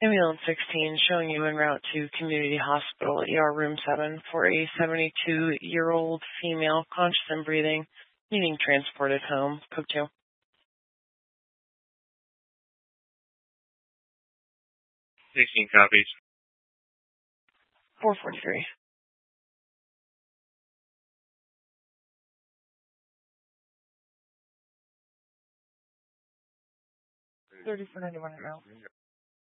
Ambulance 16 showing you en route to Community Hospital, ER Room 7 for a 72-year-old female, conscious and breathing, needing transported home. Code 2. 16 copies. 443. $34.91 an hour.